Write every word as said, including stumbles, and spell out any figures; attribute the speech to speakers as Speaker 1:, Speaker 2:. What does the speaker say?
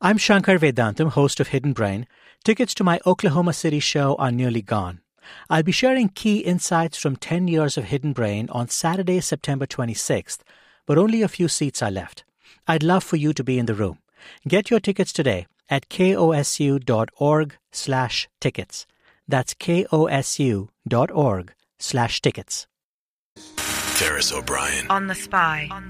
Speaker 1: I'm Shankar Vedantam, host of Hidden Brain. Tickets to my Oklahoma City show are nearly gone. I'll be sharing key insights from ten years of Hidden Brain on Saturday, September twenty-sixth, but only a few seats are left. I'd love for you to be in the room. Get your tickets today at kosu.org slash tickets. That's kosu.org slash tickets.
Speaker 2: Ferris O'Brien.
Speaker 3: On the Spy. On the